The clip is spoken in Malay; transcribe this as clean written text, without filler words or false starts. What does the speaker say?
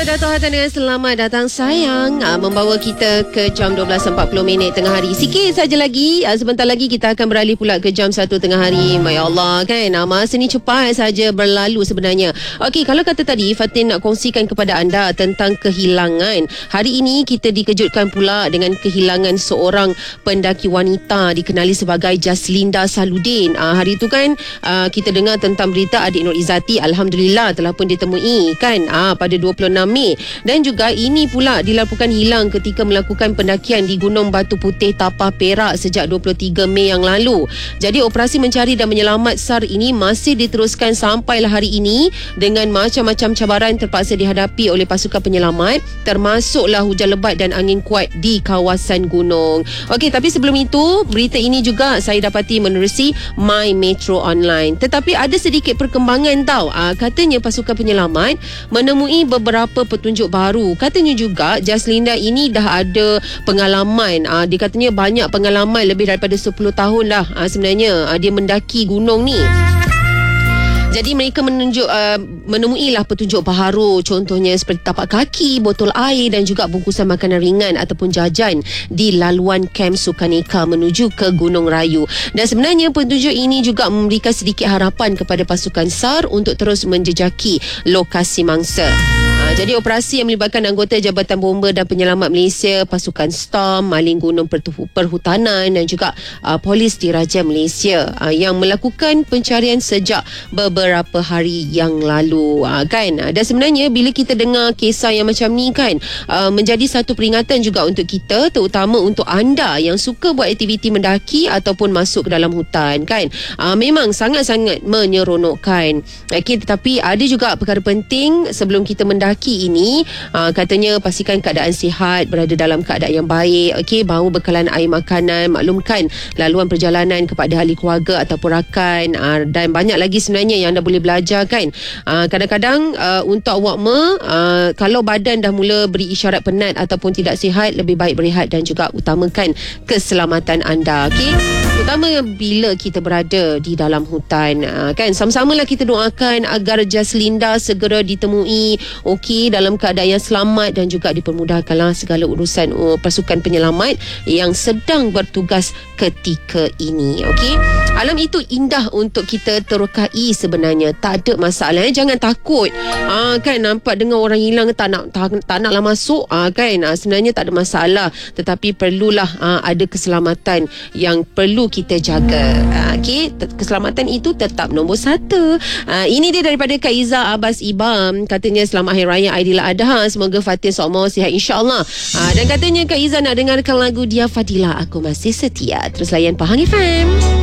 Dato' Hatanil, selamat datang sayang. Membawa kita ke jam 12.40 tengah hari. Sikit saja lagi, sebentar lagi kita akan beralih pula ke jam 1 tengah hari. Ya Allah kan, masa ni cepat saja berlalu sebenarnya. Okey, kalau kata tadi Fatin nak kongsikan kepada anda tentang kehilangan. Hari ini kita dikejutkan pula dengan kehilangan seorang pendaki wanita dikenali sebagai Jaslinda Saludin. Hari itu kan kita dengar tentang berita adik Nur Izzati, alhamdulillah telah pun ditemui kan pada 26 Mei. Dan juga ini pula dilaporkan hilang ketika melakukan pendakian di Gunung Batu Putih Tapah Perak sejak 23 Mei yang lalu. Jadi operasi mencari dan menyelamat SAR ini masih diteruskan sampailah hari ini dengan macam-macam cabaran terpaksa dihadapi oleh pasukan penyelamat, termasuklah hujan lebat dan angin kuat di kawasan gunung. Okey, tapi sebelum itu berita ini juga saya dapati menerusi My Metro Online. Tetapi ada sedikit perkembangan tau. Katanya pasukan penyelamat menemui beberapa petunjuk baru. Katanya juga Jaslinda ini dah ada pengalaman. Dia katanya banyak pengalaman, lebih daripada 10 tahun dah sebenarnya dia mendaki gunung ni. Jadi mereka menemuilah petunjuk baru, contohnya seperti tapak kaki, botol air dan juga bungkusan makanan ringan ataupun jajan di laluan kem Sukaneka menuju ke Gunung Rayu. Dan sebenarnya petunjuk ini juga memberikan sedikit harapan kepada pasukan SAR untuk terus menjejaki lokasi mangsa. Jadi operasi yang melibatkan anggota Jabatan Bomba dan Penyelamat Malaysia, pasukan STOM, Maling Gunung Perhutanan dan juga Polis Diraja Malaysia yang melakukan pencarian sejak beberapa hari yang lalu kan. Dan sebenarnya bila kita dengar kisah yang macam ni kan, menjadi satu peringatan juga untuk kita, terutama untuk anda yang suka buat aktiviti mendaki ataupun masuk ke dalam hutan kan. Memang sangat-sangat menyeronokkan. Okay, tetapi ada juga perkara penting sebelum kita mendaki ini, katanya pastikan keadaan sihat, berada dalam keadaan yang baik, okey, bawa bekalan air makanan, maklumkan laluan perjalanan kepada ahli keluarga ataupun rakan, dan banyak lagi sebenarnya yang anda boleh belajar kan. Kadang-kadang untuk awak kalau badan dah mula beri isyarat penat ataupun tidak sihat, lebih baik berehat dan juga utamakan keselamatan anda, okey, terutama bila kita berada di dalam hutan kan. Sama-samalah kita doakan agar Jaslinda segera ditemui dalam keadaan yang selamat dan juga dipermudahkanlah segala urusan pasukan penyelamat yang sedang bertugas ketika ini. Okey, alam itu indah untuk kita terokai sebenarnya, tak ada masalah. Jangan takut kan, nampak dengar orang hilang tak naklah masuk kan, sebenarnya tak ada masalah, tetapi perlulah ada keselamatan yang perlu kita jaga. Okey, keselamatan itu tetap nombor 1. Ini dia daripada Kak Iza Abbas Ibam, katanya selamat Hari Raya Aidiladha, semoga Fatin sokmo sihat insyaAllah. Dan katanya Kak Iza nak dengarkan lagu Dia Fadila, Aku Masih Setia. Terus layan Pahang FM.